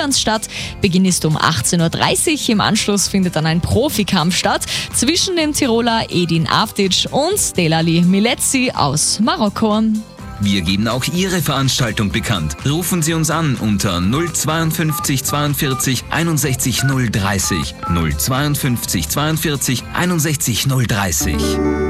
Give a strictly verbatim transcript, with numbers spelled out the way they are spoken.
Mailand statt. Beginn ist um achtzehn Uhr dreißig. Im Anschluss findet dann ein Profikampf statt zwischen dem Tiroler Edin Avdic und Delali Milezi aus Marokko. Wir geben auch Ihre Veranstaltung bekannt. Rufen Sie uns an unter null zweiundfünfzig zweiundvierzig einundsechzig null dreißig. null zweiundfünfzig zweiundvierzig einundsechzig null dreißig.